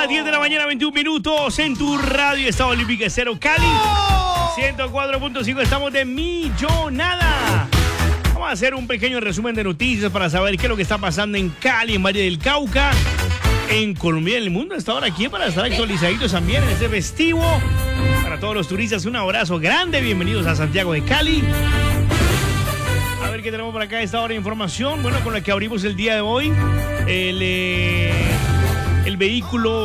las 10 de la mañana, 21 minutos en tu radio Estado Olímpica Cero Cali. 104.5, estamos de millonada. Vamos a hacer un pequeño resumen de noticias para saber qué es lo que está pasando en Cali, en Valle del Cauca, en Colombia y en el mundo. Hasta ahora aquí para estar actualizaditos también en este festivo. Para todos los turistas, un abrazo grande. Bienvenidos a Santiago de Cali. A ver qué tenemos por acá a esta hora de información. Bueno, con la que abrimos el día de hoy. El vehículo